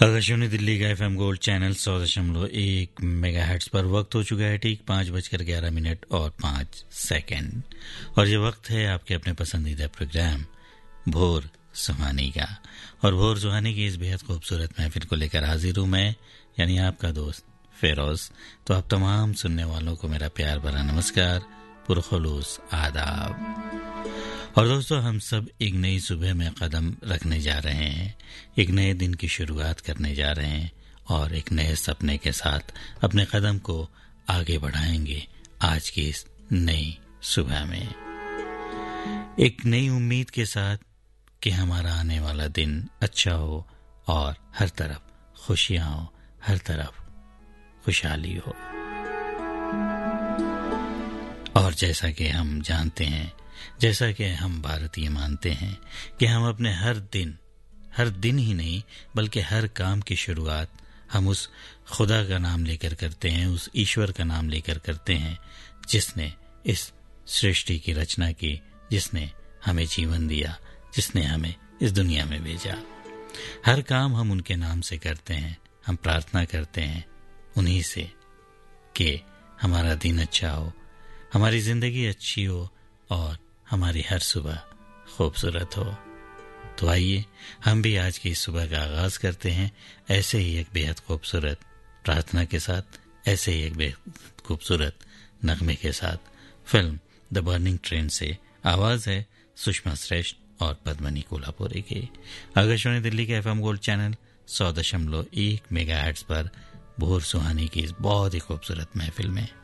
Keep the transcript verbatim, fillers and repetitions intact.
आकाशवाणी दिल्ली का FM gold channel सौ दशमलव एक मेगा हर्ट्ज पर वक्त हो चुका है ठीक पाँच बजकर ग्यारह मिनट और पाँच सेकंड और ये वक्त है आपके अपने पसंदीदा प्रोग्राम भोर सुहानी का। और भोर सुहानी की इस बेहद खूबसूरत महफिल को लेकर हाजिर हूँ मैं, यानी आपका दोस्त फेरोज। तो आप तमाम सुनने वालों को मेरा प्यार भरा नमस्कार, पुरखुलूस आदाब। और दोस्तों, हम सब एक नई सुबह में कदम रखने जा रहे हैं, एक नए दिन की शुरुआत करने जा रहे हैं और एक नए सपने के साथ अपने कदम को आगे बढ़ाएंगे आज की इस नई सुबह में, एक नई उम्मीद के साथ कि हमारा आने वाला दिन अच्छा हो और हर तरफ खुशियां हो, हर तरफ खुशहाली हो। और जैसा कि हम जानते हैं, जैसा कि हम भारतीय मानते हैं कि हम अपने हर दिन हर दिन ही नहीं बल्कि हर काम की शुरुआत हम उस खुदा का नाम लेकर करते हैं, उस ईश्वर का नाम लेकर करते हैं जिसने इस सृष्टि की रचना की, जिसने हमें जीवन दिया, जिसने हमें इस दुनिया में भेजा। हर काम हम उनके नाम से करते हैं, हम प्रार्थना करते हैं उन्हीं से कि हमारा दिन अच्छा हो, हमारी जिंदगी अच्छी हो और हमारी हर सुबह खूबसूरत हो। तो आइए हम भी आज की इस सुबह का आगाज करते हैं ऐसे ही एक बेहद खूबसूरत प्रार्थना के साथ, ऐसे ही एक बेहद खूबसूरत नगमे के साथ। फिल्म द बर्निंग ट्रेन से आवाज है सुषमा श्रेष्ठ और पद्मनी कोल्हापुरी की। आकाशवाणी दिल्ली के एफएम गोल्ड चैनल सौ दशमलव एक मेगा हर्ट्ज पर भोर सुहानी की इस बहुत ही खूबसूरत महफिल में